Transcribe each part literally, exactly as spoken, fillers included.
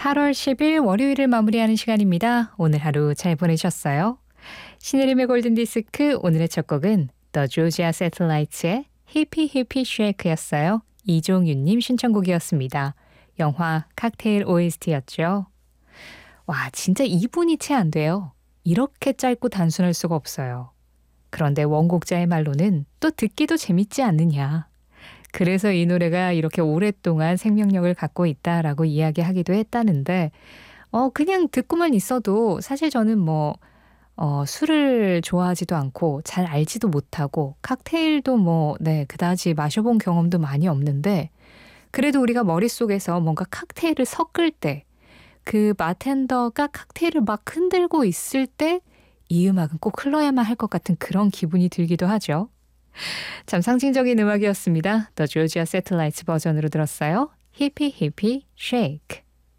팔월 십일 월요일을 마무리하는 시간입니다. 오늘 하루 잘 보내셨어요? 신혜림의 골든디스크 오늘의 첫 곡은 The Georgia Satellites의 Hippie Hippie Shake였어요. 이종윤님 신청곡이었습니다. 영화 칵테일 오에스티였죠. 와, 진짜 이 분이 채 안 돼요. 이렇게 짧고 단순할 수가 없어요. 그런데 원곡자의 말로는 또 듣기도 재밌지 않느냐. 그래서 이 노래가 이렇게 오랫동안 생명력을 갖고 있다라고 이야기하기도 했다는데 어 그냥 듣고만 있어도 사실 저는 뭐 어, 술을 좋아하지도 않고 잘 알지도 못하고 칵테일도 뭐 네, 그다지 마셔본 경험도 많이 없는데 그래도 우리가 머릿속에서 뭔가 칵테일을 섞을 때 그 바텐더가 칵테일을 막 흔들고 있을 때 이 음악은 꼭 흘러야만 할 것 같은 그런 기분이 들기도 하죠. 참 상징적인 음악이었습니다. The Georgia Satellites 버전으로 들었어요. Hippie Hippie Shake.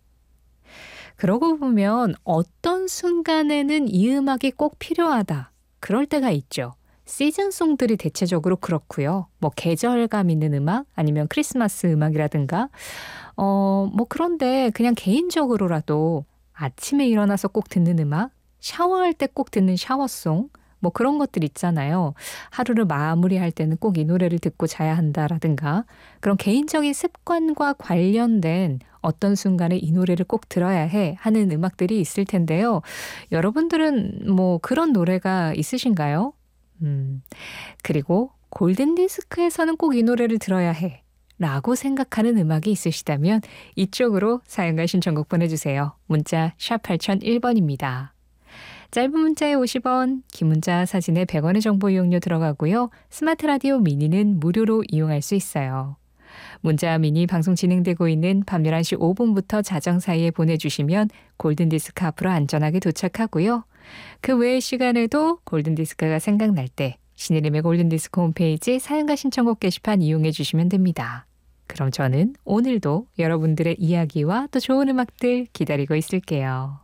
그러고 보면 어떤 순간에는 이 음악이 꼭 필요하다. 그럴 때가 있죠. 시즌송들이 대체적으로 그렇고요. 뭐 계절감 있는 음악 아니면 크리스마스 음악이라든가 어, 뭐 그런데 그냥 개인적으로라도 아침에 일어나서 꼭 듣는 음악, 샤워할 때 꼭 듣는 샤워송 뭐 그런 것들 있잖아요. 하루를 마무리할 때는 꼭 이 노래를 듣고 자야 한다라든가 그런 개인적인 습관과 관련된 어떤 순간에 이 노래를 꼭 들어야 해 하는 음악들이 있을 텐데요. 여러분들은 뭐 그런 노래가 있으신가요? 음, 그리고 골든디스크에서는 꼭 이 노래를 들어야 해 라고 생각하는 음악이 있으시다면 이쪽으로 사연과 신청곡 보내주세요. 문자 샵 팔공공일 번입니다. 짧은 문자에 오십 원, 긴 문자 사진에 백 원의 정보 이용료 들어가고요. 스마트 라디오 미니는 무료로 이용할 수 있어요. 문자 미니 방송 진행되고 있는 밤 열한 시 오 분부터 자정 사이에 보내주시면 골든디스크 앞으로 안전하게 도착하고요. 그 외의 시간에도 골든디스크가 생각날 때 신혜림의 골든디스크 홈페이지 사연과 신청곡 게시판 이용해 주시면 됩니다. 그럼 저는 오늘도 여러분들의 이야기와 또 좋은 음악들 기다리고 있을게요.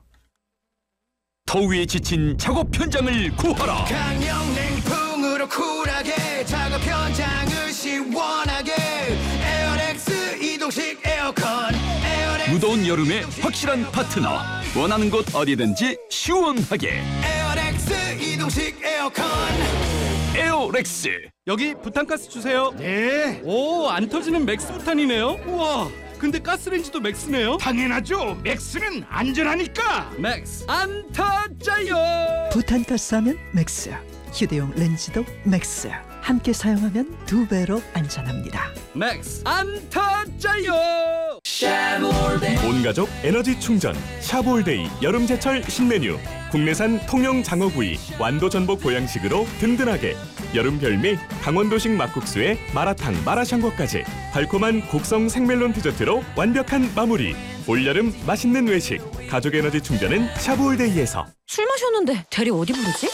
더위에 지친 작업 현장을 구하라. 강력냉풍으로 쿨하게 작업 현장을 시원하게 에어렉스 이동식 에어컨 에어렉스 무더운 여름에 확실한 파트너. 원하는 곳 어디든지 시원하게 에어렉스 이동식 에어컨. 에어렉스. 여기 부탄가스 주세요. 네, 오, 안 터지는 맥스 부탄이네요. 우와, 근데 가스레인지도 맥스네요. 당연하죠. 맥스는 안전하니까. 맥스 안 터져요. 부탄가스 하면 맥스, 휴대용 렌즈도 맥스. 함께 사용하면 두 배로 안전합니다. 맥스 안 터져요. 온 가족 에너지 충전 샤볼데이 여름제철 신메뉴. 국내산 통영 장어구이 완도 전복 보양식으로 든든하게. 여름 별미 강원도식 막국수에 마라탕 마라샹궈까지 달콤한 곡성 생멜론 디저트로 완벽한 마무리. 올여름 맛있는 외식 가족 에너지 충전은 샤볼데이에서. 술 마셨는데 대리 어디 부르지?